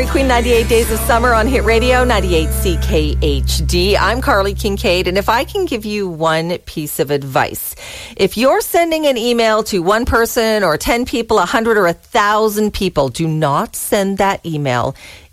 Queen 98 Days of Summer on Hit Radio 98 CKHD. I'm Carly Kincaid, and if I can give you one piece of advice, if you're sending an email to one person or 10 people, 100 or 1,000 people, do not send that email